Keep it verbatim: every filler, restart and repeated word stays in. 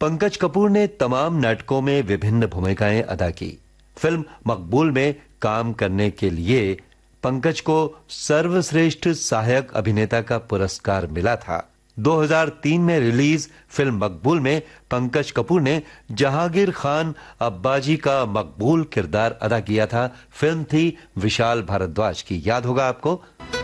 पंकज कपूर ने तमाम नाटकों में विभिन्न भूमिकाएं अदा की। फिल्म मकबूल में काम करने के लिए पंकज को सर्वश्रेष्ठ सहायक अभिनेता का पुरस्कार मिला था। दो हज़ार तीन में रिलीज फिल्म मकबूल में पंकज कपूर ने जहांगीर खान अब्बाजी का मकबूल किरदार अदा किया था। फिल्म थी विशाल भारद्वाज की, याद होगा आपको।